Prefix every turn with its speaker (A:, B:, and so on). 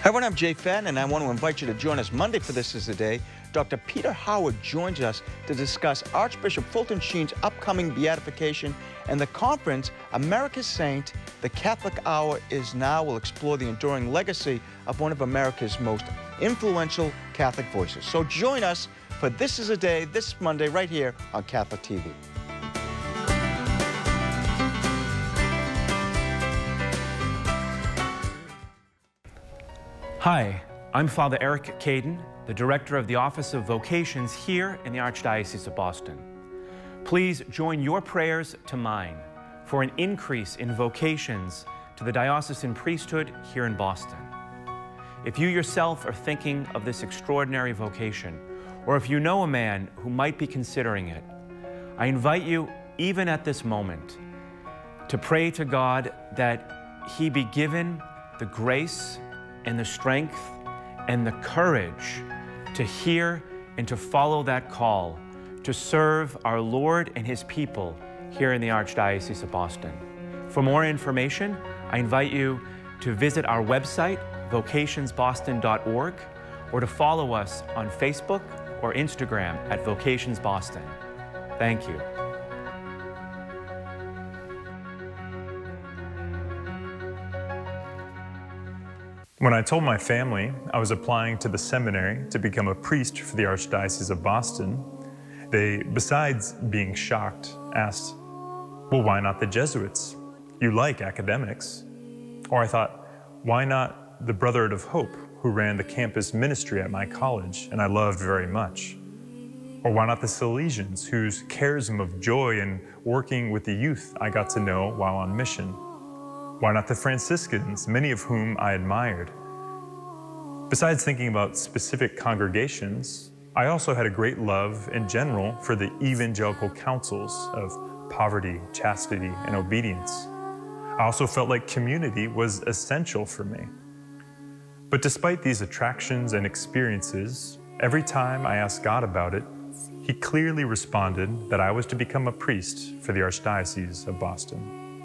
A: Hi everyone, I'm Jay Fadden, and I want to invite you to join us Monday for This Is the Day. Dr. Peter Howard joins us to discuss Archbishop Fulton Sheen's upcoming beatification and the conference, America's Saint, the Catholic Hour is Now. Will explore the enduring legacy of one of America's most influential Catholic voices. So join us for This Is a Day this Monday right here on Catholic TV.
B: Hi, I'm Father Eric Caden, the Director of the Office of Vocations here in the Archdiocese of Boston. Please join your prayers to mine for an increase in vocations to the diocesan priesthood here in Boston. If you yourself are thinking of this extraordinary vocation, or if you know a man who might be considering it, I invite you, even at this moment, to pray to God that He be given the grace and the strength and the courage to hear and to follow that call to serve our Lord and His people here in the Archdiocese of Boston. For more information, I invite you to visit our website, vocationsboston.org, or to follow us on Facebook or Instagram at VocationsBoston. Thank you.
C: When I told my family I was applying to the seminary to become a priest for the Archdiocese of Boston, they, besides being shocked, asked, well, why not the Jesuits? You like academics. Or I thought, why not the Brotherhood of Hope, who ran the campus ministry at my college and I loved very much? Or why not the Salesians, whose charism of joy and working with the youth I got to know while on mission? Why not the Franciscans, many of whom I admired? Besides thinking about specific congregations, I also had a great love in general for the evangelical counsels of poverty, chastity, and obedience. I also felt like community was essential for me. But despite these attractions and experiences, every time I asked God about it, He clearly responded that I was to become a priest for the Archdiocese of Boston.